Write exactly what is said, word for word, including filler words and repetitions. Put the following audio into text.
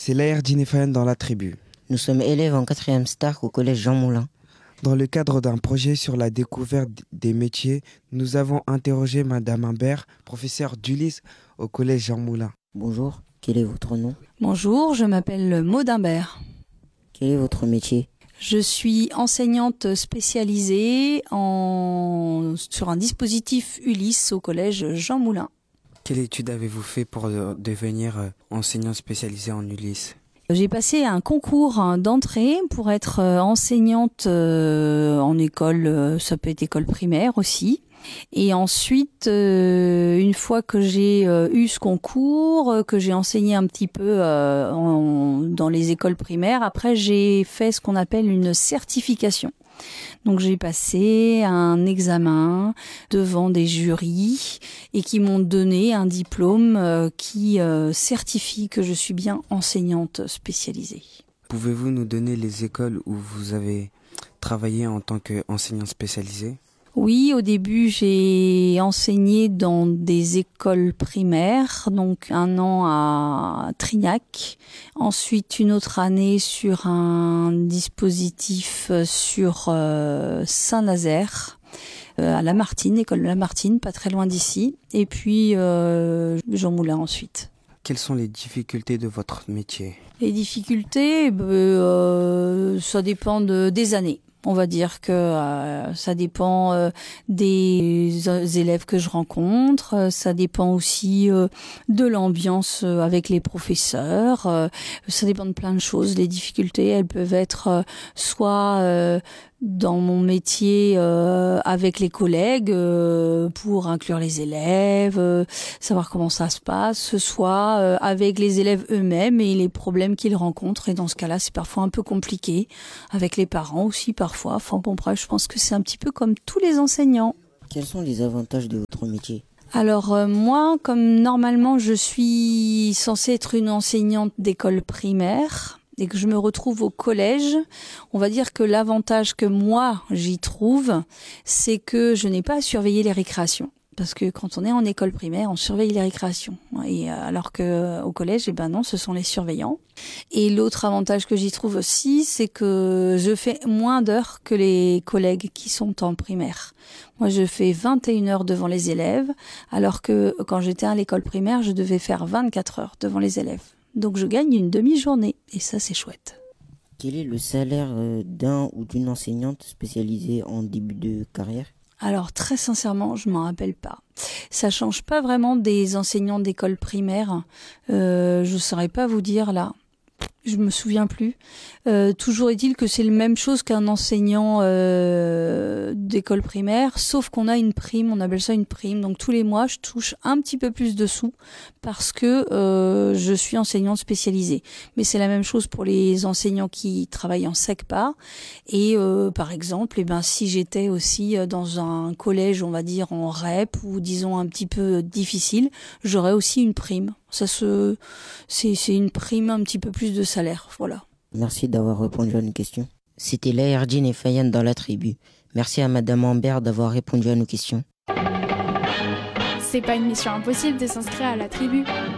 C'est Laerdine et Fayane dans la tribu. Nous sommes élèves en quatrième Stark au collège Jean Moulin. Dans le cadre d'un projet sur la découverte des métiers, nous avons interrogé Madame Imbert, professeure d'Ulysse au collège Jean Moulin. Bonjour, quel est votre nom? Bonjour, je m'appelle Maud Imbert. Quel est votre métier? Je suis enseignante spécialisée en... sur un dispositif Ulysse au collège Jean Moulin. Quelle étude avez-vous fait pour devenir enseignant spécialisé en Ulysse? J'ai passé un concours d'entrée pour être enseignante en école, ça peut être école primaire aussi. Et ensuite, une fois que j'ai eu ce concours, que j'ai enseigné un petit peu dans les écoles primaires, après j'ai fait ce qu'on appelle une certification. Donc j'ai passé un examen devant des jurys et qui m'ont donné un diplôme qui certifie que je suis bien enseignante spécialisée. Pouvez-vous nous donner les écoles où vous avez travaillé en tant qu'enseignante spécialisée ? Oui, au début, j'ai enseigné dans des écoles primaires, donc un an à Trignac, ensuite une autre année sur un dispositif sur euh, Saint-Nazaire, euh, à Lamartine, école de Lamartine, pas très loin d'ici, et puis euh, Jean Moulin ensuite. Quelles sont les difficultés de votre métier ? Les difficultés, euh, ça dépend de, des années. On va dire que euh, ça dépend euh, des élèves que je rencontre, euh, ça dépend aussi euh, de l'ambiance euh, avec les professeurs, euh, ça dépend de plein de choses. Les difficultés, elles peuvent être euh, soit euh, dans mon métier euh, avec les collègues euh, pour inclure les élèves, euh, savoir comment ça se passe, soit euh, avec les élèves eux-mêmes et les problèmes qu'ils rencontrent. Et dans ce cas-là, c'est parfois un peu compliqué, avec les parents aussi parfois. Enfin bon, bref, je pense que c'est un petit peu comme tous les enseignants. Quels sont les avantages de votre métier ? Alors euh, moi, comme normalement je suis censée être une enseignante d'école primaire, et que je me retrouve au collège, on va dire que l'avantage que moi j'y trouve, c'est que je n'ai pas à surveiller les récréations. Parce que quand on est en école primaire, on surveille les récréations. Et alors que au collège, eh ben non, ce sont les surveillants. Et l'autre avantage que j'y trouve aussi, c'est que je fais moins d'heures que les collègues qui sont en primaire. Moi, je fais vingt et une heures devant les élèves, alors que quand j'étais à l'école primaire, je devais faire vingt-quatre heures devant les élèves. Donc je gagne une demi-journée, et ça c'est chouette. Quel est le salaire d'un ou d'une enseignante spécialisée en début de carrière ? Alors très sincèrement, je m'en rappelle pas. Ça change pas vraiment des enseignants d'école primaire. Euh, je saurais pas vous dire là. Je me souviens plus. Euh, toujours est-il que c'est la même chose qu'un enseignant euh, d'école primaire, sauf qu'on a une prime, on appelle ça une prime. Donc tous les mois, je touche un petit peu plus de sous parce que euh, je suis enseignante spécialisée. Mais c'est la même chose pour les enseignants qui travaillent en SECPA. Et euh, par exemple, eh ben si j'étais aussi dans un collège, on va dire en R E P ou disons un petit peu difficile, j'aurais aussi une prime. Ça se, c'est, c'est une prime, un petit peu plus de salaire, voilà. Merci d'avoir répondu à nos questions. C'était Laerdine et Fayane dans la tribu. Merci à Madame Imbert d'avoir répondu à nos questions. C'est pas une mission impossible de s'inscrire à la tribu.